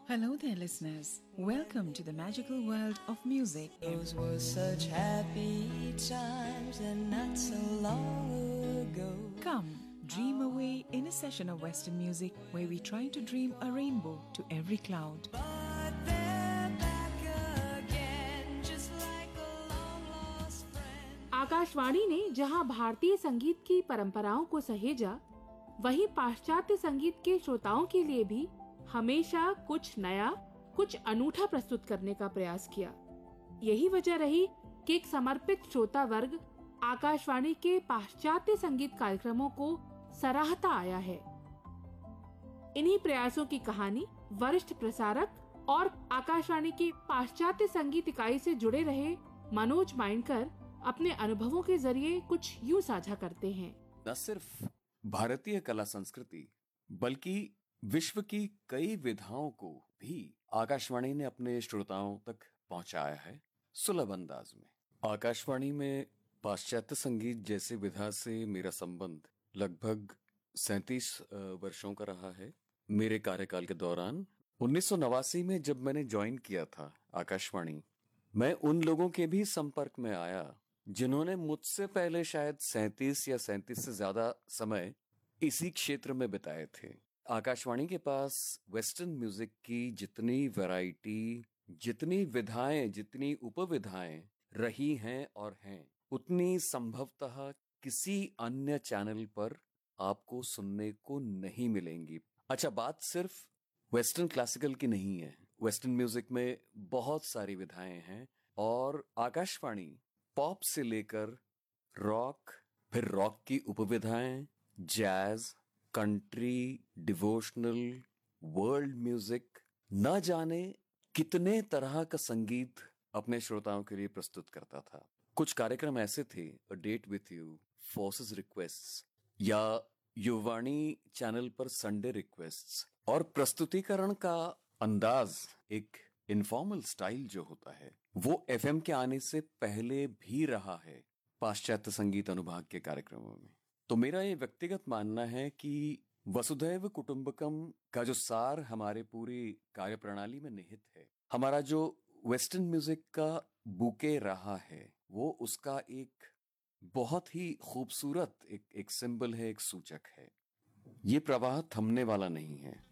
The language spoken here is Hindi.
Hello there, listeners. Welcome to the magical world of music. Those were such happy times and not so long ago. Come, dream away in a session of Western music where we try to dream a rainbow to every cloud. But they're back again, just like a long-lost friend. Akashvani ने जहां भारतीय संगीत की परंपराओं को सहेजा, वहीं पाश्चात्य संगीत के श्रोताओं के लिए भी हमेशा कुछ नया, कुछ अनूठा प्रस्तुत करने का प्रयास किया। यही वजह रही कि एक समर्पित श्रोता वर्ग आकाशवाणी के पाश्चात्य संगीत कार्यक्रमों को सराहता आया है। इन्हीं प्रयासों की कहानी वरिष्ठ प्रसारक और आकाशवाणी की पाश्चात्य संगीत इकाई से जुड़े रहे मनोज माइंडकर अपने अनुभवों के जरिए कुछ यूं साझा करते हैं। न सिर्फ भारतीय कला संस्कृति बल्कि विश्व की कई विधाओं को भी आकाशवाणी ने अपने श्रोताओं तक पहुंचाया है सुलभ अंदाज में। आकाशवाणी में पाश्चात्य संगीत जैसे विधा से मेरा संबंध लगभग 37 वर्षों का रहा है। मेरे कार्यकाल के दौरान 1989 में जब मैंने ज्वाइन किया था आकाशवाणी, मैं उन लोगों के भी संपर्क में आया जिन्होंने मुझसे पहले शायद 37 या 37 से ज्यादा समय इसी क्षेत्र में बिताए थे। आकाशवाणी के पास वेस्टर्न म्यूजिक की जितनी वैरायटी, जितनी विधाएं, जितनी उपविधाएं रही हैं और हैं, उतनी संभवतः किसी अन्य चैनल पर आपको सुनने को नहीं मिलेंगी। अच्छा, बात सिर्फ वेस्टर्न क्लासिकल की नहीं है। वेस्टर्न म्यूजिक में बहुत सारी विधाएं हैं और आकाशवाणी पॉप से लेकर रॉक, फिर रॉक की उपविधाएं, jazz, country, devotional, world music, न जाने कितने तरह का संगीत अपने श्रोताओं के लिए प्रस्तुत करता था। कुछ कार्यक्रम ऐसे थे, a date with you, forces requests या युवाणी चैनल पर संडे रिक्वेस्ट्स। और प्रस्तुतिकरण का अंदाज, एक इनफॉर्मल स्टाइल जो होता है, वो एफएम के आने से पहले भी रहा है पाश्चात्य संगीत अनुभाग के कार्यक्रमों में। तो मेरा ये व्यक्तिगत मानना है कि वसुधैव कुटुंबकम का जो सार हमारे पूरी कार्यप्रणाली में निहित है, हमारा जो वेस्टर्न म्यूजिक का बुके रहा है, वो उसका एक बहुत ही खूबसूरत एक सिंबल है, एक सूचक है। ये प्रवाह थमने वाला नहीं है।